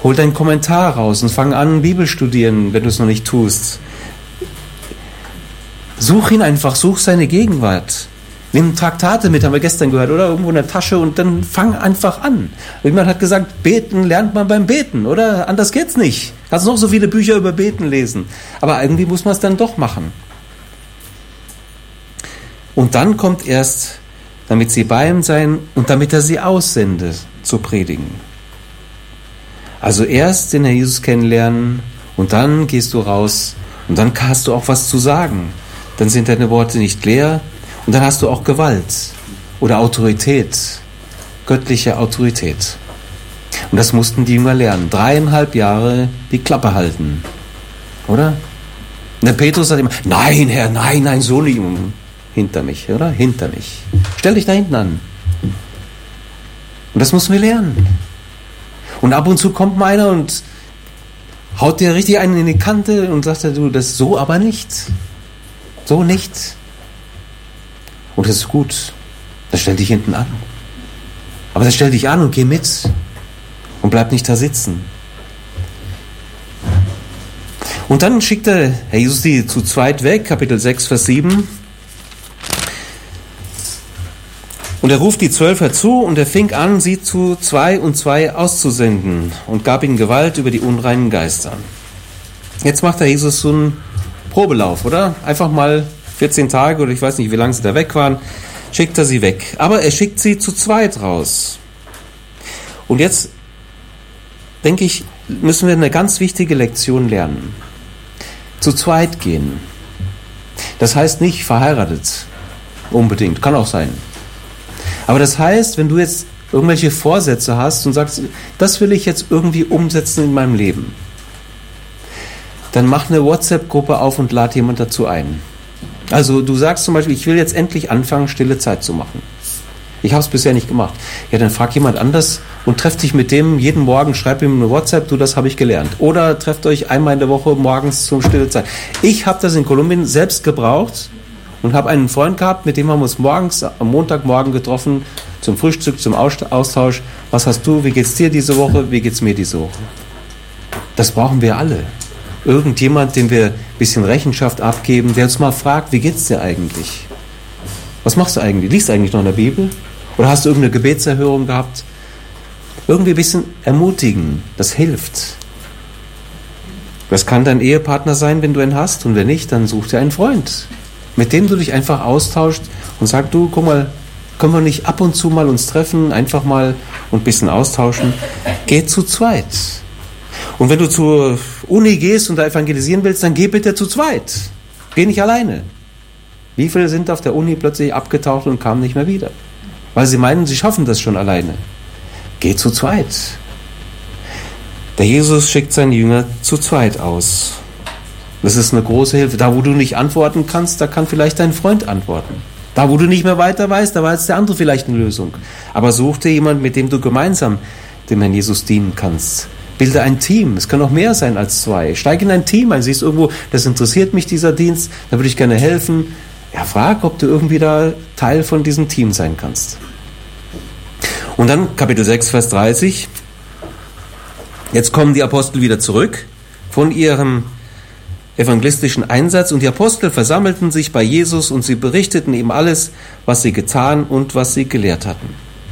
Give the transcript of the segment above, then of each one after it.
Hol deinen Kommentar raus und fang an, Bibel studieren, wenn du es noch nicht tust. Such ihn einfach, such seine Gegenwart. Nimm Traktate mit, haben wir gestern gehört, oder? Irgendwo in der Tasche und dann fang einfach an. Jemand hat gesagt, beten lernt man beim Beten, oder? Anders geht's nicht. Kannst noch so viele Bücher über Beten lesen. Aber irgendwie muss man es dann doch machen. Und dann kommt erst, damit sie bei ihm sein und damit er sie aussende, zu predigen. Also erst den Herrn Jesus kennenlernen und dann gehst du raus und dann hast du auch was zu sagen. Dann sind deine Worte nicht leer. Und dann hast du auch Gewalt oder Autorität, göttliche Autorität. Und das mussten die Jünger lernen. 3,5 Jahre die Klappe halten. Oder? Und der Petrus sagt immer, nein, Herr, nein, so nicht. Hinter mich, oder? Hinter mich. Stell dich da hinten an. Und das müssen wir lernen. Und ab und zu kommt mal einer und haut dir richtig einen in die Kante und sagt, du, das so aber nicht. So nicht. Und das ist gut. Dann stell dich hinten an. Aber dann stell dich an und geh mit. Und bleib nicht da sitzen. Und dann schickt Herr Jesus die zu zweit weg, Kapitel 6, Vers 7. Und er ruft die 12 herzu und er fing an, sie zu 2 und 2 auszusenden und gab ihnen Gewalt über die unreinen Geister. Jetzt macht der Jesus so einen Probelauf, oder? Einfach mal 14 Tage oder ich weiß nicht, wie lange sie da weg waren, schickt er sie weg. Aber er schickt sie zu zweit raus. Und jetzt, denke ich, müssen wir eine ganz wichtige Lektion lernen. Zu zweit gehen. Das heißt nicht verheiratet. Unbedingt. Kann auch sein. Aber das heißt, wenn du jetzt irgendwelche Vorsätze hast und sagst, das will ich jetzt irgendwie umsetzen in meinem Leben, dann mach eine WhatsApp-Gruppe auf und lad jemand dazu ein. Also du sagst zum Beispiel, ich will jetzt endlich anfangen, stille Zeit zu machen. Ich habe es bisher nicht gemacht. Ja, dann frag jemand anders und treff dich mit dem jeden Morgen, schreib ihm eine WhatsApp, du, das habe ich gelernt. Oder trefft euch einmal in der Woche morgens zum stille Zeit. Ich habe das in Kolumbien selbst gebraucht und habe einen Freund gehabt, mit dem haben wir uns morgens, am Montagmorgen getroffen, zum Frühstück, zum Austausch. Was hast du, wie geht's dir diese Woche, wie geht's mir diese Woche? Das brauchen wir alle. Irgendjemand, dem wir ein bisschen Rechenschaft abgeben, der uns mal fragt, wie geht's dir eigentlich? Was machst du eigentlich? Liest du eigentlich noch in der Bibel? Oder hast du irgendeine Gebetserhörung gehabt? Irgendwie ein bisschen ermutigen, das hilft. Das kann dein Ehepartner sein, wenn du einen hast, und wenn nicht, dann such dir einen Freund, mit dem du dich einfach austauscht und sagst, du, guck mal, können wir nicht ab und zu mal uns treffen, einfach mal und ein bisschen austauschen? Geh zu zweit. Und wenn du zur Uni gehst und da evangelisieren willst, dann geh bitte zu zweit. Geh nicht alleine. Wie viele sind auf der Uni plötzlich abgetaucht und kamen nicht mehr wieder? Weil sie meinen, sie schaffen das schon alleine. Geh zu zweit. Der Jesus schickt seine Jünger zu zweit aus. Das ist eine große Hilfe. Da, wo du nicht antworten kannst, da kann vielleicht dein Freund antworten. Da, wo du nicht mehr weiter weißt, da weiß der andere vielleicht eine Lösung. Aber such dir jemanden, mit dem du gemeinsam dem Herrn Jesus dienen kannst. Bilde ein Team. Es können auch mehr sein als 2. Steig in ein Team ein. Siehst irgendwo, das interessiert mich, dieser Dienst, da würde ich gerne helfen. Ja, frag, ob du irgendwie da Teil von diesem Team sein kannst. Und dann Kapitel 6, Vers 30. Jetzt kommen die Apostel wieder zurück von ihrem evangelistischen Einsatz und die Apostel versammelten sich bei Jesus und sie berichteten ihm alles, was sie getan und was sie gelehrt hatten.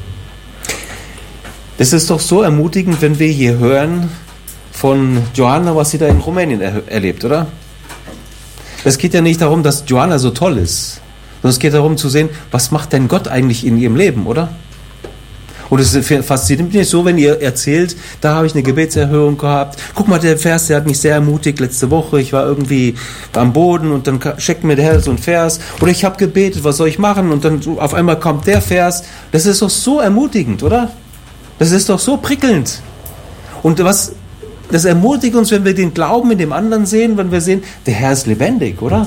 Es ist doch so ermutigend, wenn wir hier hören von Johanna, was sie da in Rumänien erlebt, oder? Es geht ja nicht darum, dass Johanna so toll ist, sondern es geht darum zu sehen, was macht denn Gott eigentlich in ihrem Leben, oder? Und es fasziniert mich so, wenn ihr erzählt, da habe ich eine Gebetserhörung gehabt. Guck mal, der Vers, der hat mich sehr ermutigt letzte Woche. Ich war irgendwie am Boden und dann schickt mir der Herr so einen Vers. Oder ich habe gebetet, was soll ich machen? Und dann auf einmal kommt der Vers. Das ist doch so ermutigend, oder? Das ist doch so prickelnd. Und das ermutigt uns, wenn wir den Glauben in dem anderen sehen, wenn wir sehen, der Herr ist lebendig, oder?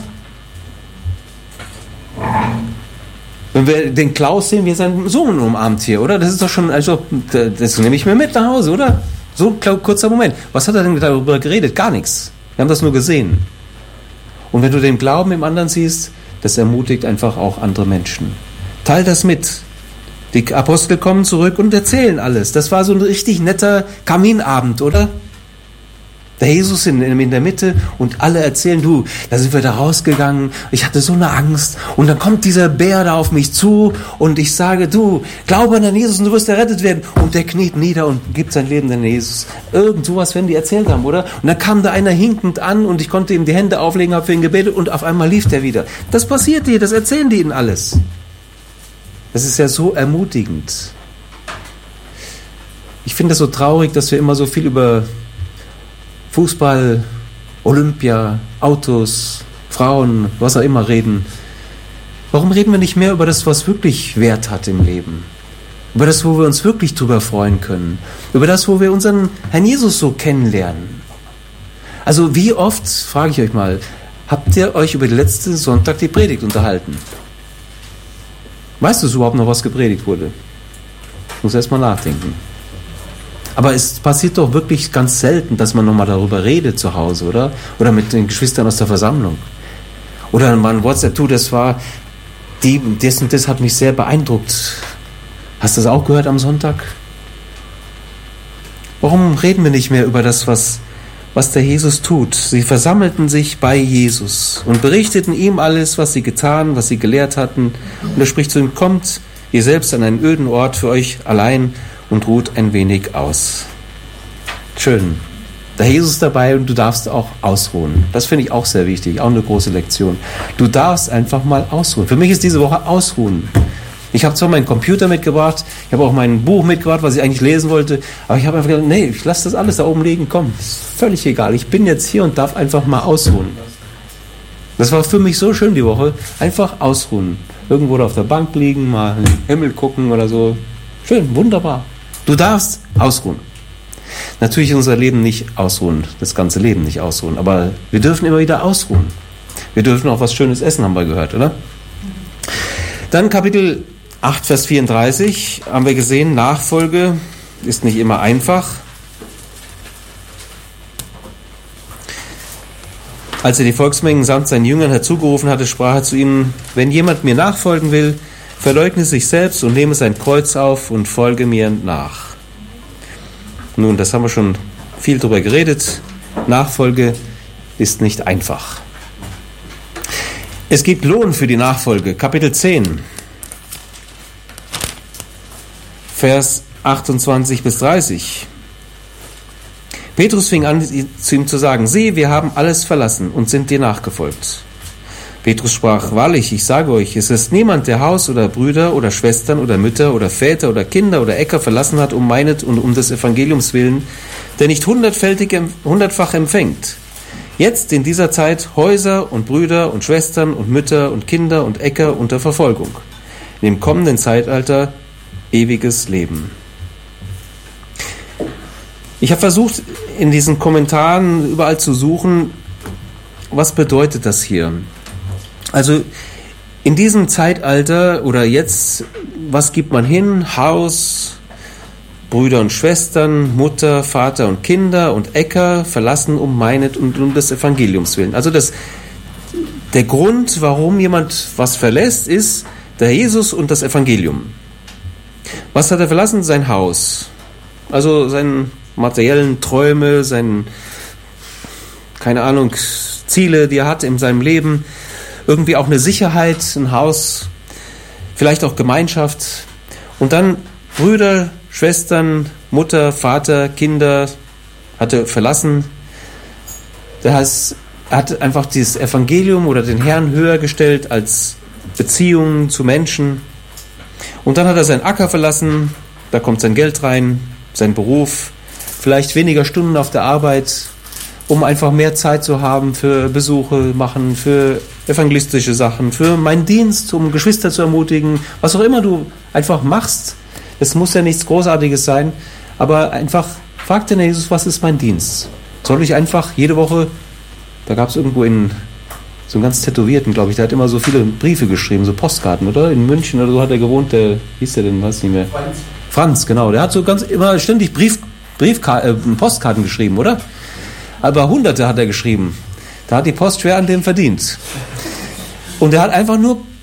Wenn wir den Klaus sehen, wie er seinen Sohn umarmt hier, oder? Das ist doch schon, also, das nehme ich mir mit nach Hause, oder? So ein kurzer Moment. Was hat er denn darüber geredet? Gar nichts. Wir haben das nur gesehen. Und wenn du den Glauben im anderen siehst, das ermutigt einfach auch andere Menschen. Teil das mit Die Apostel kommen zurück und erzählen alles. Das war so ein richtig netter Kaminabend, oder? Der Jesus in der Mitte und alle erzählen, du, da sind wir da rausgegangen, ich hatte so eine Angst und dann kommt dieser Bär da auf mich zu und ich sage, du, glaube an den Jesus und du wirst errettet werden. Und der kniet nieder und gibt sein Leben an Jesus. Irgend sowas werden die erzählt haben, oder? Und dann kam da einer hinkend an und ich konnte ihm die Hände auflegen, habe für ihn gebetet und auf einmal lief der wieder. Das passiert dir, das erzählen die ihnen alles. Das ist ja so ermutigend. Ich finde es so traurig, dass wir immer so viel über Fußball, Olympia, Autos, Frauen, was auch immer reden. Warum reden wir nicht mehr über das, was wirklich Wert hat im Leben? Über das, wo wir uns wirklich drüber freuen können? Über das, wo wir unseren Herrn Jesus so kennenlernen? Also wie oft, frage ich euch mal, habt ihr euch über den letzten Sonntag die Predigt unterhalten? Weißt du überhaupt noch, was gepredigt wurde? Ich muss erst mal nachdenken. Aber es passiert doch wirklich ganz selten, dass man nochmal darüber redet zu Hause, oder? Oder mit den Geschwistern aus der Versammlung. Oder man WhatsApp, du, das war, das und das hat mich sehr beeindruckt. Hast du das auch gehört am Sonntag? Warum reden wir nicht mehr über das, was der Jesus tut? Sie versammelten sich bei Jesus und berichteten ihm alles, was sie getan, was sie gelehrt hatten. Und er spricht zu ihm, kommt ihr selbst an einen öden Ort für euch allein und ruht ein wenig aus. Schön. Der Jesus ist dabei und du darfst auch ausruhen. Das finde ich auch sehr wichtig, auch eine große Lektion. Du darfst einfach mal ausruhen. Für mich ist diese Woche Ausruhen. Ich habe zwar meinen Computer mitgebracht, ich habe auch mein Buch mitgebracht, was ich eigentlich lesen wollte, aber ich habe einfach gesagt, nee, ich lasse das alles da oben liegen, komm, ist völlig egal. Ich bin jetzt hier und darf einfach mal ausruhen. Das war für mich so schön die Woche, einfach ausruhen. Irgendwo da auf der Bank liegen, mal in den Himmel gucken oder so. Schön, wunderbar. Du darfst ausruhen. Natürlich unser Leben nicht ausruhen, das ganze Leben nicht ausruhen, aber wir dürfen immer wieder ausruhen. Wir dürfen auch was Schönes essen, haben wir gehört, oder? Dann Kapitel 8, Vers 34 haben wir gesehen, Nachfolge ist nicht immer einfach. Als er die Volksmengen samt seinen Jüngern herzugerufen hatte, sprach er zu ihnen, wenn jemand mir nachfolgen will, verleugne sich selbst und nehme sein Kreuz auf und folge mir nach. Nun, das haben wir schon viel drüber geredet. Nachfolge ist nicht einfach. Es gibt Lohn für die Nachfolge. Kapitel 10, Vers 28 bis 30. Petrus fing an, zu ihm zu sagen, sieh, wir haben alles verlassen und sind dir nachgefolgt. Petrus sprach, wahrlich, ich sage euch, es ist niemand, der Haus oder Brüder oder Schwestern oder Mütter oder Väter oder Kinder oder Äcker verlassen hat, um meinet und um des Evangeliums willen, der nicht hundertfach empfängt. Jetzt in dieser Zeit Häuser und Brüder und Schwestern und Mütter und Kinder und Äcker unter Verfolgung. In dem kommenden Zeitalter ewiges Leben. Ich habe versucht, in diesen Kommentaren überall zu suchen, was bedeutet das hier? Also in diesem Zeitalter oder jetzt, was gibt man hin? Haus, Brüder und Schwestern, Mutter, Vater und Kinder und Äcker verlassen um meinet und um des Evangeliums willen. Also der Grund, warum jemand was verlässt, ist der Jesus und das Evangelium. Was hat er verlassen? Sein Haus. Also seine materiellen Träume, seine, keine Ahnung, Ziele, die er hat in seinem Leben. Irgendwie auch eine Sicherheit, ein Haus, vielleicht auch Gemeinschaft. Und dann Brüder, Schwestern, Mutter, Vater, Kinder hat er verlassen. Das heißt, er hat einfach dieses Evangelium oder den Herrn höher gestellt als Beziehungen zu Menschen. Und dann hat er seinen Acker verlassen, da kommt sein Geld rein, sein Beruf, vielleicht weniger Stunden auf der Arbeit, um einfach mehr Zeit zu haben für Besuche machen, für evangelistische Sachen, für meinen Dienst, um Geschwister zu ermutigen, was auch immer du einfach machst. Es muss ja nichts Großartiges sein, aber einfach frag den Jesus, was ist mein Dienst? Soll ich einfach jede Woche, da gab es irgendwo so einen ganz Tätowierten, glaube ich, der hat immer so viele Briefe geschrieben, so Postkarten, oder? In München oder so hat er gewohnt, der, wie hieß der denn, weiß nicht mehr. Franz, genau, der hat so ganz immer ständig Postkarten geschrieben, oder? Aber Hunderte hat er geschrieben. Da hat die Post schwer an dem verdient. Und er hat einfach nur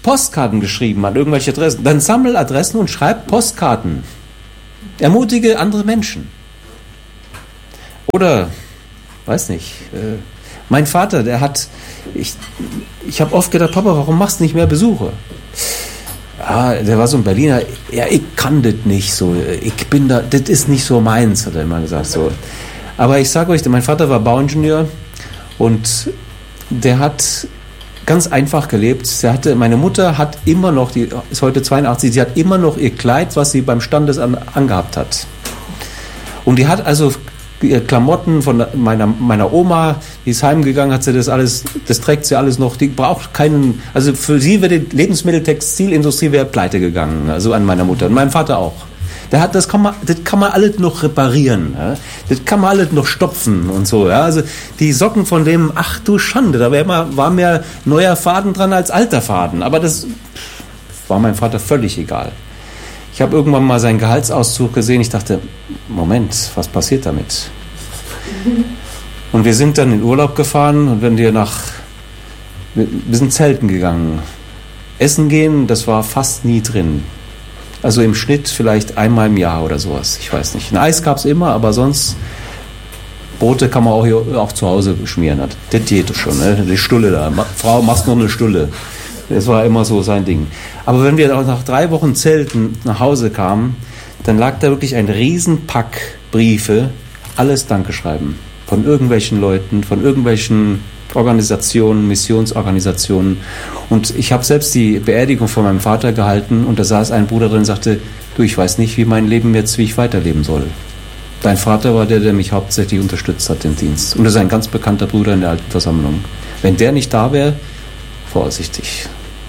Postkarten geschrieben an irgendwelche Adressen. Dann sammel Adressen und schreib Postkarten. Ermutige andere Menschen. Oder, weiß nicht, mein Vater, ich habe oft gedacht, Papa, warum machst du nicht mehr Besuche? Ja, der war so ein Berliner, ja, ich kann das nicht so, das ist nicht so meins, hat er immer gesagt. So. Aber ich sage euch, mein Vater war Bauingenieur und der hat ganz einfach gelebt. Meine Mutter hat immer noch, die ist heute 82, sie hat immer noch ihr Kleid, was sie beim Standesamt angehabt hat. Und die hat also Klamotten von meiner Oma, die ist heimgegangen, hat sie das trägt sie alles noch, die braucht keinen, also für sie wäre die Lebensmitteltextilindustrie wäre pleite gegangen, also an meiner Mutter und meinem Vater auch. Das kann man alles noch reparieren, ja? Das kann man alles noch stopfen und so, ja? Also die Socken von dem, ach du Schande, da war mehr neuer Faden dran als alter Faden, aber das war meinem Vater völlig egal. Ich habe irgendwann mal seinen Gehaltsauszug gesehen. Ich dachte, Moment, was passiert damit? Und wir sind dann in Urlaub gefahren und wir sind zelten gegangen. Essen gehen, das war fast nie drin. Also im Schnitt vielleicht einmal im Jahr oder sowas. Ich weiß nicht. Ein Eis gab es immer, aber sonst Brote kann man auch zu Hause schmieren. Das geht schon, ne? Die Stulle da. Frau, machst noch eine Stulle. Das war immer so sein Ding. Aber wenn wir auch nach 3 Wochen Zelten nach Hause kamen, dann lag da wirklich ein Riesenpack Briefe, alles Dankeschreiben. Von irgendwelchen Leuten, von irgendwelchen Organisationen, Missionsorganisationen. Und ich habe selbst die Beerdigung von meinem Vater gehalten und da saß ein Bruder drin und sagte, du, ich weiß nicht, wie ich weiterleben soll. Dein Vater war der mich hauptsächlich unterstützt hat im Dienst. Und das ist ein ganz bekannter Bruder in der alten Versammlung. Wenn der nicht da wäre, vorsichtig.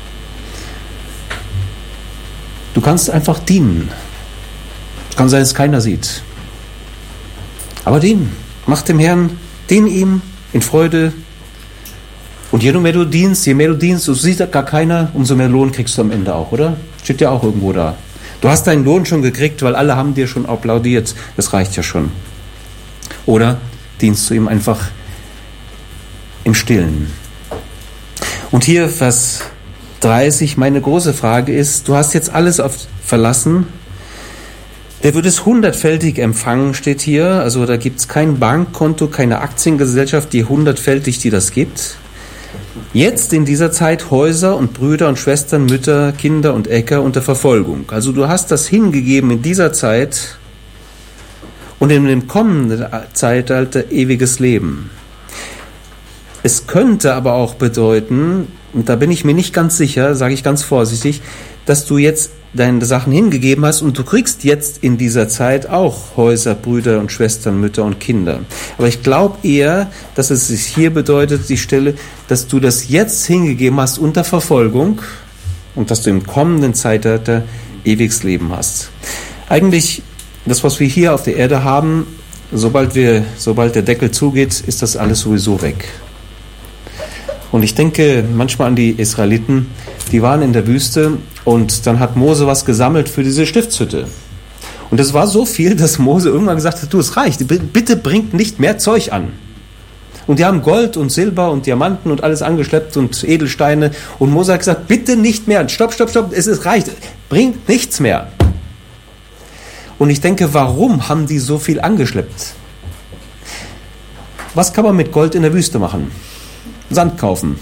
Du kannst einfach dienen. Es kann sein, dass keiner sieht. Aber dienen. Mach dem Herrn, dien ihm in Freude. Und je mehr du dienst, so sieht das gar keiner, umso mehr Lohn kriegst du am Ende auch, oder? Steht ja auch irgendwo da. Du hast deinen Lohn schon gekriegt, weil alle haben dir schon applaudiert. Das reicht ja schon. Oder dienst du ihm einfach im Stillen. Und hier Vers 30, meine große Frage ist, du hast jetzt alles verlassen, der wird es 100-fältig empfangen, steht hier, also da gibt es kein Bankkonto, keine Aktiengesellschaft, die 100-fältig die das gibt. Jetzt in dieser Zeit Häuser und Brüder und Schwestern, Mütter, Kinder und Äcker unter Verfolgung. Also du hast das hingegeben in dieser Zeit und in dem kommenden Zeitalter ewiges Leben. Es könnte aber auch bedeuten, und da bin ich mir nicht ganz sicher, sage ich ganz vorsichtig, dass du jetzt deine Sachen hingegeben hast und du kriegst jetzt in dieser Zeit auch Häuser, Brüder und Schwestern, Mütter und Kinder. Aber ich glaube eher, dass es sich hier bedeutet, die Stelle, dass du das jetzt hingegeben hast unter Verfolgung und dass du im kommenden Zeitalter ewiges Leben hast. Eigentlich, das, was wir hier auf der Erde haben, sobald der Deckel zugeht, ist das alles sowieso weg. Und ich denke manchmal an die Israeliten, die waren in der Wüste und dann hat Mose was gesammelt für diese Stiftshütte. Und es war so viel, dass Mose irgendwann gesagt hat, du, es reicht, bitte bringt nicht mehr Zeug an. Und die haben Gold und Silber und Diamanten und alles angeschleppt und Edelsteine. Und Mose hat gesagt, bitte nicht mehr, stopp, es reicht, bringt nichts mehr. Und ich denke, warum haben die so viel angeschleppt? Was kann man mit Gold in der Wüste machen? Sand kaufen.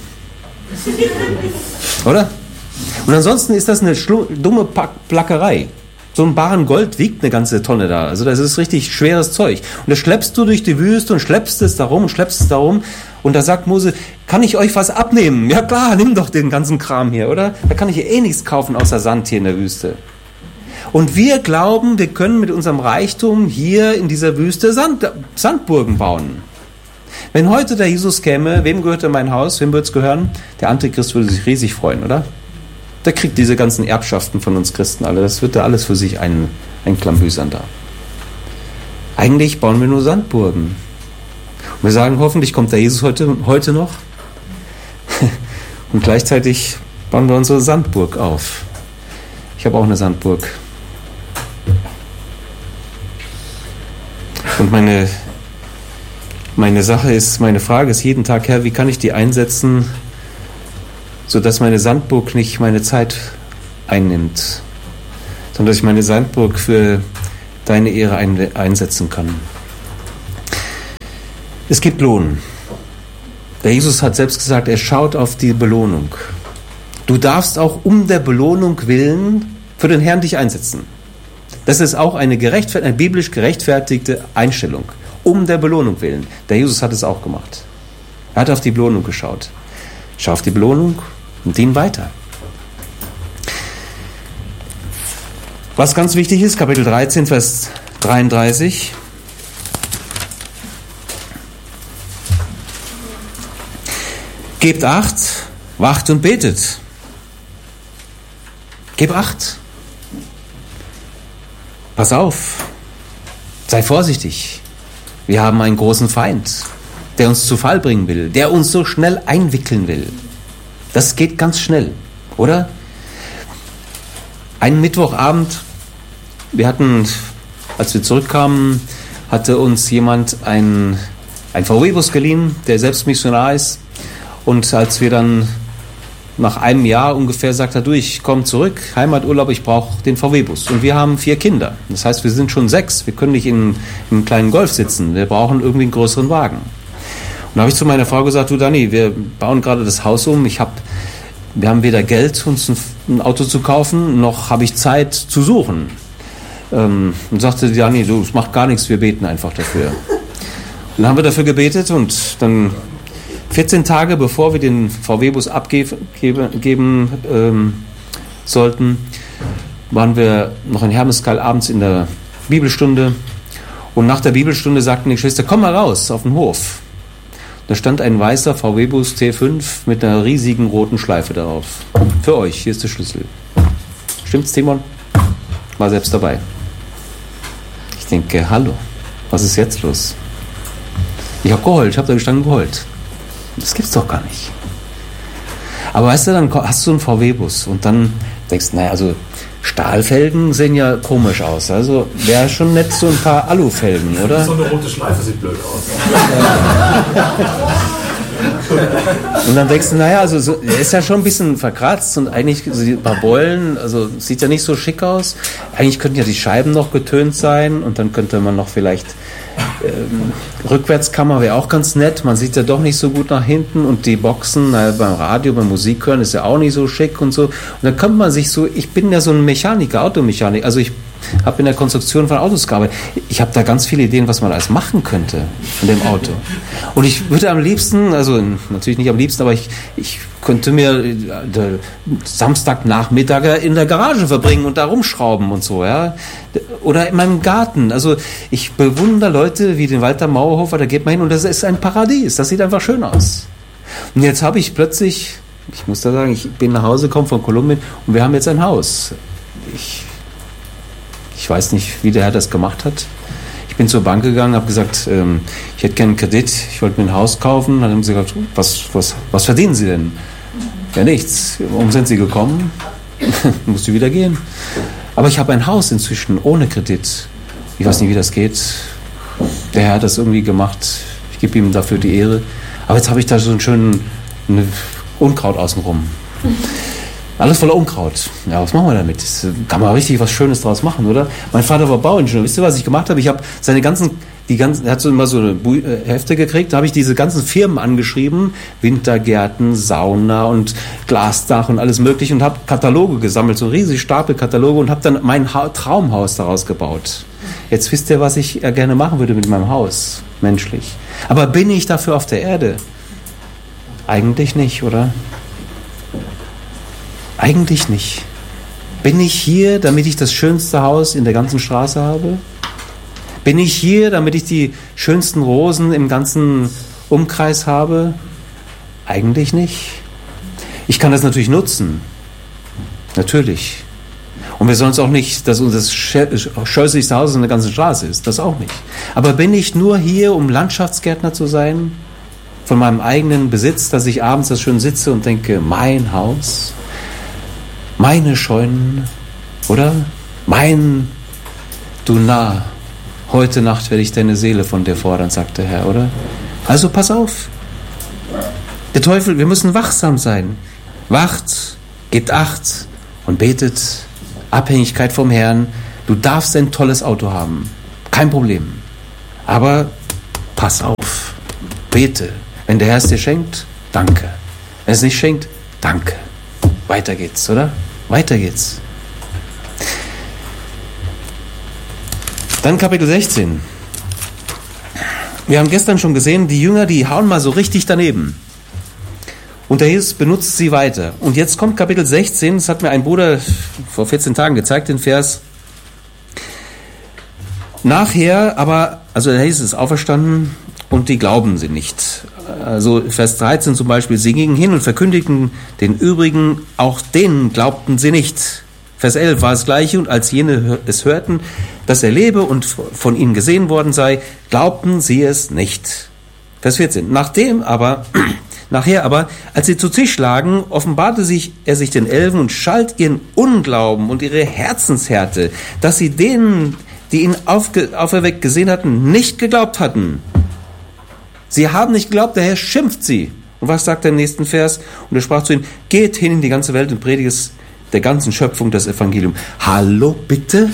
Oder? Und ansonsten ist das eine dumme Plackerei. So ein Barren Gold wiegt eine ganze Tonne da. Also das ist richtig schweres Zeug. Und das schleppst du durch die Wüste und schleppst es darum. Und da sagt Mose, kann ich euch was abnehmen? Ja klar, nimm doch den ganzen Kram hier, oder? Da kann ich hier eh nichts kaufen außer Sand hier in der Wüste. Und wir glauben, wir können mit unserem Reichtum hier in dieser Wüste Sandburgen bauen. Wenn heute der Jesus käme, wem gehört mein Haus? Wem würde es gehören? Der Antichrist würde sich riesig freuen, oder? Der kriegt diese ganzen Erbschaften von uns Christen alle. Das wird da alles für sich einklambüsern da. Eigentlich bauen wir nur Sandburgen. Und wir sagen, hoffentlich kommt der Jesus heute noch. Und gleichzeitig bauen wir unsere Sandburg auf. Ich habe auch eine Sandburg. Und meine Frage ist jeden Tag, Herr, wie kann ich die einsetzen, sodass meine Sandburg nicht meine Zeit einnimmt, sondern dass ich meine Sandburg für deine Ehre einsetzen kann. Es gibt Lohn. Der Jesus hat selbst gesagt, er schaut auf die Belohnung. Du darfst auch um der Belohnung willen für den Herrn dich einsetzen. Das ist auch eine biblisch gerechtfertigte Einstellung. Um der Belohnung willen. Der Jesus hat es auch gemacht. Er hat auf die Belohnung geschaut. Schau auf die Belohnung und dien weiter. Was ganz wichtig ist, Kapitel 13, Vers 33. Gebt Acht, wacht und betet. Gib Acht. Pass auf. Sei vorsichtig. Wir haben einen großen Feind, der uns zu Fall bringen will, der uns so schnell einwickeln will. Das geht ganz schnell, oder? Einen Mittwochabend, als wir zurückkamen, hatte uns jemand ein VW-Bus geliehen, der selbst Missionar ist. Und als wir dann nach einem Jahr ungefähr sagte er, du, ich komme zurück, Heimaturlaub, ich brauche den VW-Bus. Und wir haben 4 Kinder. Das heißt, wir sind schon 6. Wir können nicht in einem kleinen Golf sitzen. Wir brauchen irgendwie einen größeren Wagen. Und da habe ich zu meiner Frau gesagt, du Dani, wir bauen gerade das Haus um. Wir haben weder Geld, uns ein Auto zu kaufen, noch habe ich Zeit zu suchen. Und sagte Dani, du, es macht gar nichts, wir beten einfach dafür. Und dann haben wir dafür gebetet und dann 14 Tage bevor wir den VW-Bus abgeben sollten, waren wir noch in Hermeskeil abends in der Bibelstunde. Und nach der Bibelstunde sagten die Geschwister, komm mal raus auf den Hof. Da stand ein weißer VW-Bus T5 mit einer riesigen roten Schleife darauf. Für euch, hier ist der Schlüssel. Stimmt's, Timon? War selbst dabei. Ich denke, hallo, was ist jetzt los? Ich habe geheult, ich habe da gestanden geheult. Das gibt's doch gar nicht. Aber weißt du, dann hast du einen VW-Bus und dann denkst du, naja, also Stahlfelgen sehen ja komisch aus. Also wäre schon nett so ein paar Alufelgen, oder? So eine rote Schleife sieht blöd aus. Und dann denkst du, naja, also er ist ja schon ein bisschen verkratzt und eigentlich so ein paar Beulen, also sieht ja nicht so schick aus. Eigentlich könnten ja die Scheiben noch getönt sein und dann könnte man noch vielleicht Rückwärtskammer wäre auch ganz nett. Man sieht ja doch nicht so gut nach hinten und die Boxen beim Radio, beim Musik hören ist ja auch nicht so schick und so. Und dann kommt man sich so, ich bin ja so ein Mechaniker, Automechaniker, also ich habe in der Konstruktion von Autos gearbeitet. Ich habe da ganz viele Ideen, was man alles machen könnte in dem Auto. Und ich würde am liebsten, also natürlich nicht am liebsten, aber ich könnte mir Samstagnachmittag in der Garage verbringen und da rumschrauben und so, ja. Oder in meinem Garten. Also ich bewundere Leute wie den Walter Mauerhofer, da geht man hin und das ist ein Paradies. Das sieht einfach schön aus. Und jetzt habe ich plötzlich, ich muss da sagen, ich bin nach Hause gekommen von Kolumbien und wir haben jetzt ein Haus. Ich weiß nicht, wie der Herr das gemacht hat. Ich bin zur Bank gegangen, habe gesagt, ich hätte gerne einen Kredit, ich wollte mir ein Haus kaufen. Dann haben sie gesagt, was verdienen Sie denn? Ja, nichts. Warum sind Sie gekommen? Musst du wieder gehen. Aber ich habe ein Haus inzwischen ohne Kredit. Ich weiß nicht, wie das geht. Der Herr hat das irgendwie gemacht. Ich gebe ihm dafür die Ehre. Aber jetzt habe ich da so einen schönen Unkraut außenrum. Alles voller Unkraut. Ja, was machen wir damit? Das kann man richtig was Schönes draus machen, oder? Mein Vater war Bauingenieur. Wisst ihr, was ich gemacht habe? Ich habe er hat so immer so eine Hefte gekriegt, da habe ich diese ganzen Firmen angeschrieben, Wintergärten, Sauna und Glasdach und alles mögliche und habe Kataloge gesammelt, so riesige Stapel Kataloge und habe dann mein Traumhaus daraus gebaut. Jetzt wisst ihr, was ich gerne machen würde mit meinem Haus, menschlich. Aber bin ich dafür auf der Erde? Eigentlich nicht, oder? Eigentlich nicht. Bin ich hier, damit ich das schönste Haus in der ganzen Straße habe? Bin ich hier, damit ich die schönsten Rosen im ganzen Umkreis habe? Eigentlich nicht. Ich kann das natürlich nutzen. Natürlich. Und wir sollen es auch nicht, dass unser scheußlichste Haus in der ganzen Straße ist. Das auch nicht. Aber bin ich nur hier, um Landschaftsgärtner zu sein? Von meinem eigenen Besitz, dass ich abends da schön sitze und denke, mein Haus, meine Scheunen, oder? Du Narr, heute Nacht werde ich deine Seele von dir fordern, sagt der Herr, oder? Also pass auf. Der Teufel, wir müssen wachsam sein. Wacht, gebt Acht und betet. Abhängigkeit vom Herrn. Du darfst ein tolles Auto haben. Kein Problem. Aber pass auf. Bete. Wenn der Herr es dir schenkt, danke. Wenn es nicht schenkt, danke. Weiter geht's, oder? Weiter geht's. Dann Kapitel 16. Wir haben gestern schon gesehen, die Jünger, die hauen mal so richtig daneben. Und der Jesus benutzt sie weiter. Und jetzt kommt Kapitel 16, das hat mir ein Bruder vor 14 Tagen gezeigt, den Vers. Nachher aber, also der Jesus ist auferstanden und die glauben sie nicht. Also Vers 13 zum Beispiel, sie gingen hin und verkündigten den übrigen, auch denen glaubten sie nicht. Vers 11 war das Gleiche, und als jene es hörten, dass er lebe und von ihnen gesehen worden sei, glaubten sie es nicht. Vers 14, nachher aber, als sie zu Tisch lagen, offenbarte er sich den Elfen und schalt ihren Unglauben und ihre Herzenshärte, dass sie denen, die ihn auferweckt gesehen hatten, nicht geglaubt hatten. Sie haben nicht geglaubt, der Herr schimpft sie. Und was sagt er im nächsten Vers? Und er sprach zu ihnen, geht hin in die ganze Welt und predigt der ganzen Schöpfung das Evangelium. Hallo, bitte?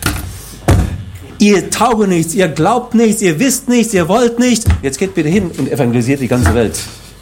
Ihr taugt nichts, ihr glaubt nichts, ihr wisst nichts, ihr wollt nichts. Jetzt geht bitte hin und evangelisiert die ganze Welt.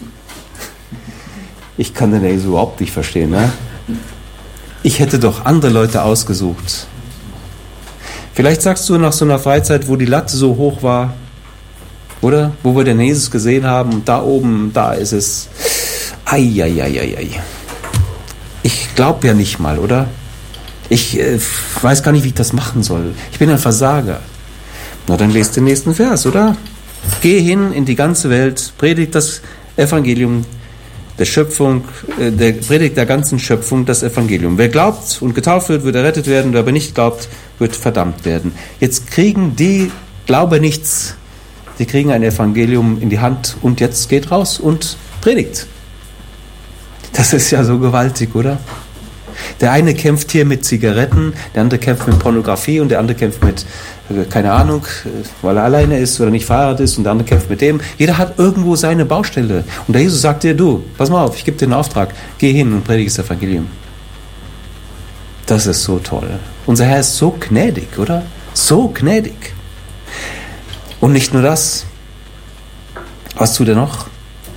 Ich kann den Jesus überhaupt nicht verstehen. Ne? Ich hätte doch andere Leute ausgesucht. Vielleicht sagst du nach so einer Freizeit, wo die Latte so hoch war, oder? Wo wir den Jesus gesehen haben, und da oben, da ist es. Ei. Ich glaube ja nicht mal, oder? Ich weiß gar nicht, wie ich das machen soll. Ich bin ein Versager. Na, dann lest den nächsten Vers, oder? Geh hin in die ganze Welt, predigt das Evangelium der Schöpfung, predigt der ganzen Schöpfung das Evangelium. Wer glaubt und getauft wird, wird errettet werden, wer aber nicht glaubt, wird verdammt werden. Jetzt kriegen die Glaube nichts. Die kriegen ein Evangelium in die Hand und jetzt geht raus und predigt. Das ist ja so gewaltig, oder? Der eine kämpft hier mit Zigaretten, der andere kämpft mit Pornografie und der andere kämpft mit, keine Ahnung, weil er alleine ist oder nicht verheiratet ist, und der andere kämpft mit dem. Jeder hat irgendwo seine Baustelle. Und der Jesus sagt dir, du, pass mal auf, ich gebe dir einen Auftrag, geh hin und predige das Evangelium. Das ist so toll. Unser Herr ist so gnädig, oder? So gnädig. Und nicht nur das. Was tut er noch?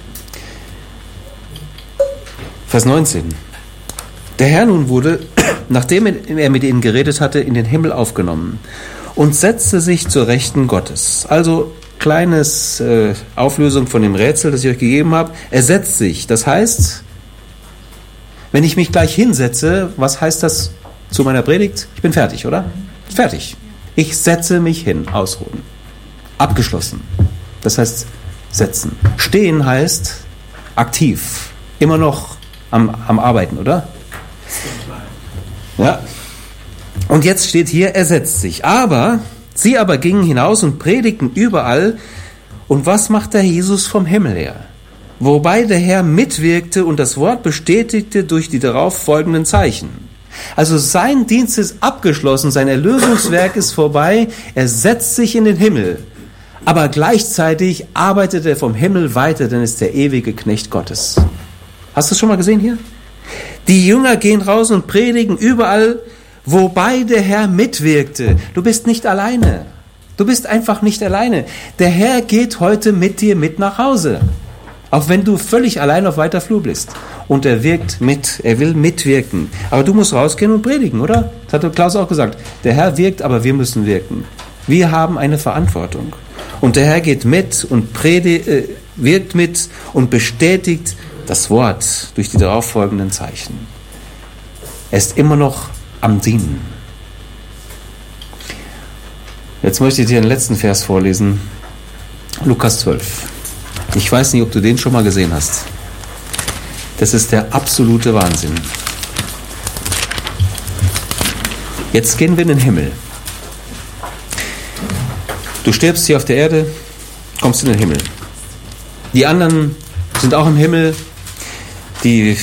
Vers 19. Der Herr nun wurde, nachdem er mit ihnen geredet hatte, in den Himmel aufgenommen und setzte sich zur Rechten Gottes. Also kleines Auflösung von dem Rätsel, das ich euch gegeben habe. Er setzt sich. Das heißt, wenn ich mich gleich hinsetze, was heißt das zu meiner Predigt? Ich bin fertig, oder? Fertig. Ich setze mich hin. Ausruhen. Abgeschlossen. Das heißt setzen. Stehen heißt aktiv. Immer noch am Arbeiten, oder? Ja. Und jetzt steht hier, er setzt sich. Sie aber gingen hinaus und predigten überall. Und was macht der Jesus vom Himmel her? Wobei der Herr mitwirkte und das Wort bestätigte durch die darauf folgenden Zeichen. Also sein Dienst ist abgeschlossen, sein Erlösungswerk ist vorbei, er setzt sich in den Himmel. Aber gleichzeitig arbeitet er vom Himmel weiter, denn er ist der ewige Knecht Gottes. Hast du es schon mal gesehen hier? Die Jünger gehen raus und predigen überall, wobei der Herr mitwirkte. Du bist nicht alleine. Du bist einfach nicht alleine. Der Herr geht heute mit dir mit nach Hause. Auch wenn du völlig allein auf weiter Flur bist. Und er wirkt mit. Er will mitwirken. Aber du musst rausgehen und predigen, oder? Das hat Klaus auch gesagt. Der Herr wirkt, aber wir müssen wirken. Wir haben eine Verantwortung. Und der Herr geht mit und wirkt mit und bestätigt das Wort durch die darauffolgenden Zeichen. Er ist immer noch am Dienen. Jetzt möchte ich dir den letzten Vers vorlesen. Lukas 12. Ich weiß nicht, ob du den schon mal gesehen hast. Das ist der absolute Wahnsinn. Jetzt gehen wir in den Himmel. Du stirbst hier auf der Erde, kommst in den Himmel. Die anderen sind auch im Himmel. Die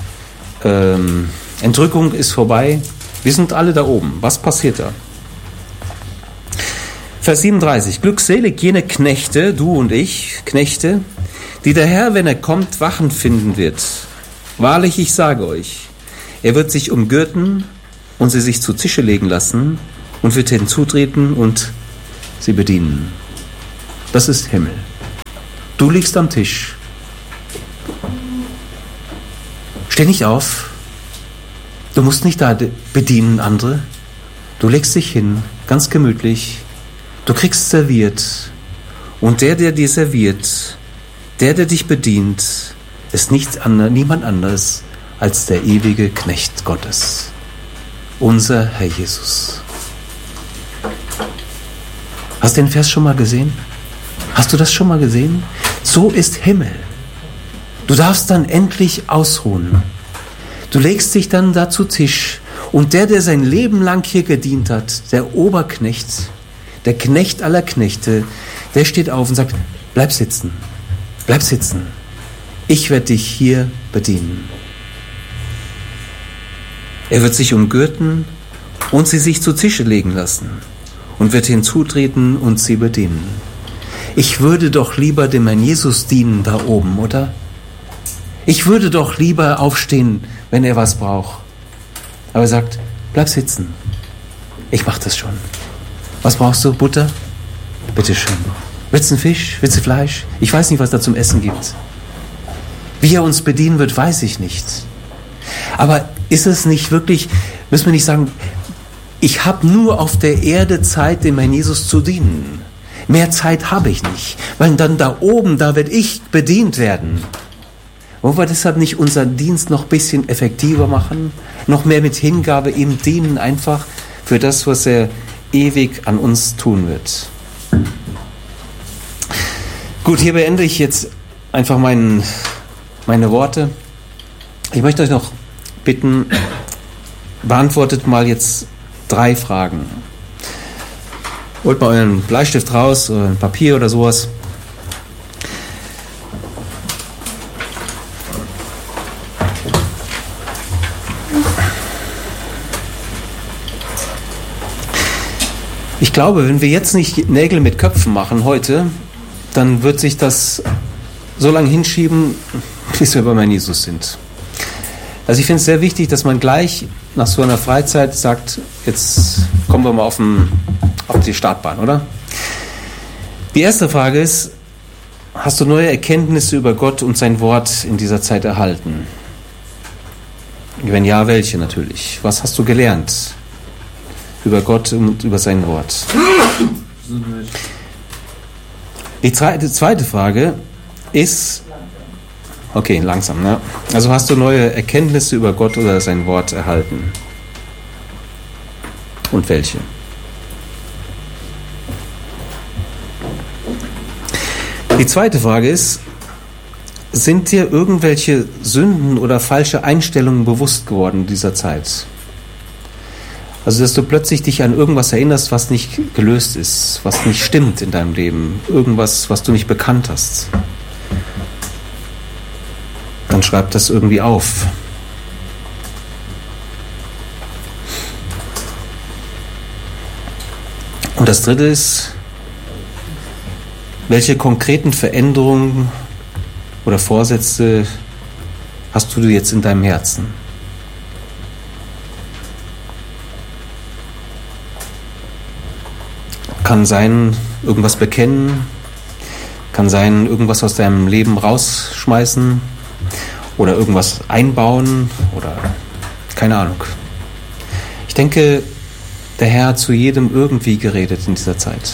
Entrückung ist vorbei. Wir sind alle da oben. Was passiert da? Vers 37. Glückselig jene Knechte, du und ich, Knechte, die der Herr, wenn er kommt, wachen finden wird. Wahrlich, ich sage euch, er wird sich umgürten und sie sich zu Tische legen lassen und wird hinzutreten und sie bedienen. Das ist Himmel. Du liegst am Tisch. Steh nicht auf. Du musst nicht da bedienen andere. Du legst dich hin, ganz gemütlich. Du kriegst serviert. Und der dir serviert, der dich bedient, ist niemand anderes als der ewige Knecht Gottes, unser Herr Jesus. Hast du den Vers schon mal gesehen? Hast du das schon mal gesehen? So ist Himmel. Du darfst dann endlich ausruhen. Du legst dich dann da zu Tisch und der sein Leben lang hier gedient hat, der Oberknecht, der Knecht aller Knechte, der steht auf und sagt, bleib sitzen, bleib sitzen. Ich werde dich hier bedienen. Er wird sich umgürten und sie sich zu Tische legen lassen und wird hinzutreten und sie bedienen. Ich würde doch lieber dem Herrn Jesus dienen da oben, oder? Ich würde doch lieber aufstehen, wenn er was braucht. Aber er sagt, bleib sitzen. Ich mach das schon. Was brauchst du? Butter? Bitteschön. Willst du einen Fisch? Willst du Fleisch? Ich weiß nicht, was da zum Essen gibt. Wie er uns bedienen wird, weiß ich nicht. Aber ist es nicht wirklich, müssen wir nicht sagen, ich habe nur auf der Erde Zeit, dem Herrn Jesus zu dienen. Mehr Zeit habe ich nicht, weil dann da oben, da werde ich bedient werden. Wollen wir deshalb nicht unseren Dienst noch ein bisschen effektiver machen? Noch mehr mit Hingabe ihm dienen, einfach für das, was er ewig an uns tun wird. Gut, hier beende ich jetzt einfach meine Worte. Ich möchte euch noch bitten, beantwortet mal jetzt 3 Fragen. Holt mal euren Bleistift raus, oder ein Papier oder sowas. Ich glaube, wenn wir jetzt nicht Nägel mit Köpfen machen heute, dann wird sich das so lange hinschieben, bis wir bei meinem Jesus sind. Also ich finde es sehr wichtig, dass man gleich nach so einer Freizeit sagt, jetzt kommen wir mal auf die Startbahn, oder? Die erste Frage ist, hast du neue Erkenntnisse über Gott und sein Wort in dieser Zeit erhalten? Wenn ja, welche natürlich? Was hast du gelernt über Gott und über sein Wort? Die zweite Frage ist, okay, langsam, ne? Also hast du neue Erkenntnisse über Gott oder sein Wort erhalten? Und welche? Die zweite Frage ist, sind dir irgendwelche Sünden oder falsche Einstellungen bewusst geworden in dieser Zeit? Also, dass du plötzlich dich an irgendwas erinnerst, was nicht gelöst ist, was nicht stimmt in deinem Leben, irgendwas, was du nicht bekannt hast. Dann schreib das irgendwie auf. Und das dritte ist, welche konkreten Veränderungen oder Vorsätze hast du jetzt in deinem Herzen? Kann sein, irgendwas bekennen, kann sein, irgendwas aus deinem Leben rausschmeißen oder irgendwas einbauen oder keine Ahnung. Ich denke, der Herr hat zu jedem irgendwie geredet in dieser Zeit.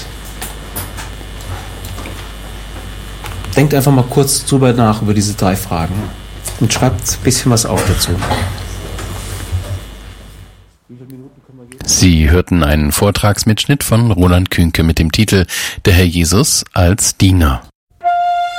Denkt einfach mal kurz drüber nach über diese 3 Fragen und schreibt ein bisschen was auf dazu. Sie hörten einen Vortragsmitschnitt von Roland Künke mit dem Titel Der Herr Jesus als Diener.